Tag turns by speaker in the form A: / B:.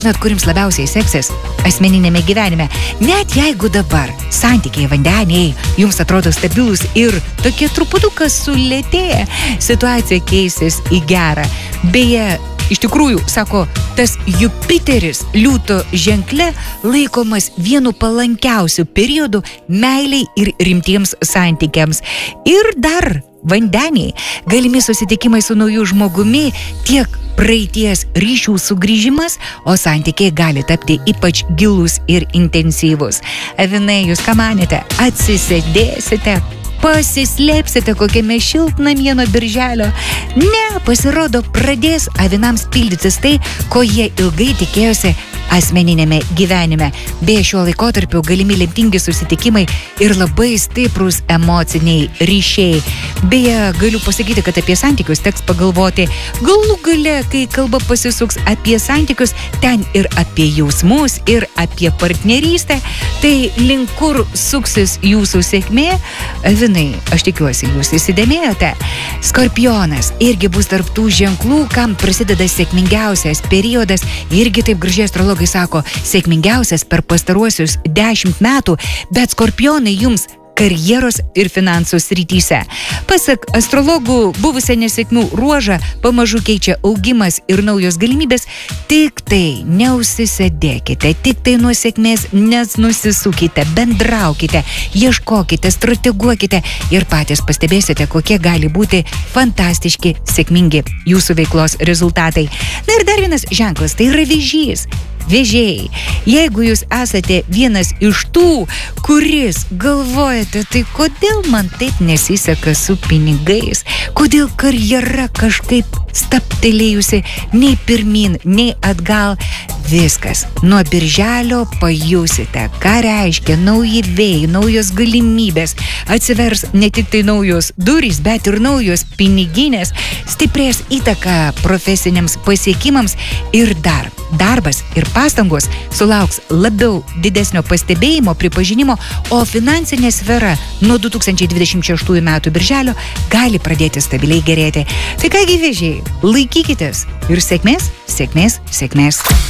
A: kur jums labiausiai seksis asmeninėme gyvenime. Net jeigu dabar santykiai vandeniai jums atrodo stabilus ir tokie truputukas sulėtėję, situacija keisis į gerą. Beje, iš tikrųjų, sako, tas Jupiteris liūto ženkle laikomas vienu palankiausių periodų meiliai ir rimtiems santykiams. Ir dar vandeniai, galimi susitikimai su nauju žmogumi, tiek praeities ryšių sugrįžimas, o santykiai gali tapti ypač gilus ir intensyvus. Avinai, jūs ką manėte? Atsisėdėsite? Pasislėpsite kokiame šiltnamyje nuo birželio? Ne, pasirodo, pradės avinams pildytis tai, ko jie ilgai tikėjosi asmeninėme gyvenime. Beje, šiuo laikotarpiu galimi lemtingi susitikimai ir labai stiprus emociniai ryšiai. Beje, galiu pasakyti, kad apie santykius teks pagalvoti. Galų gale, kai kalba pasisuks apie santykius, ten ir apie jausmus, ir apie partnerystę, tai link kur suksis jūsų sėkmė? Avinai, aš tikiuosi, jūs įsidėmėjote. Skorpionas irgi bus tarp tų ženklų, kam prasideda sėkmingiausias periodas, irgi taip gražiai astrologai sako, sėkmingiausias per pastaruosius 10 metų, bet skorpionai jums karjeros ir finansų srityse. Pasak astrologų, buvusią nesėkmių ruožą pamažu keičia augimas ir naujos galimybės. Tik tai neužsisėdėkite, tik tai nuo sėkmės nusisukite, bendraukite, ieškokite, strateguokite ir patys pastebėsite, kokie gali būti fantastiški, sėkmingi jūsų veiklos rezultatai. Na ir dar vienas ženklas, tai yra Vėžys. Vėžiai, jeigu jūs esate vienas iš tų, kuris galvojate, tai kodėl man taip nesiseka su pinigais, kodėl karjera kažkaip staptelėjusi nei pirmin, nei atgal, viskas. Nuo birželio pajusite, ką reiškia nauji vėjai, naujos galimybės, atsivers ne tik tai naujos durys, bet ir naujos piniginės, stiprės įtaka profesiniams pasiekimams ir darbas ir pastangos sulauks labiau didesnio pastebėjimo, pripažinimo, o finansinė sfera nuo 2026 metų birželio gali pradėti stabiliai gerėti. Tai kągi Vėžiai, laikykitės ir sėkmės, sėkmės, sėkmės.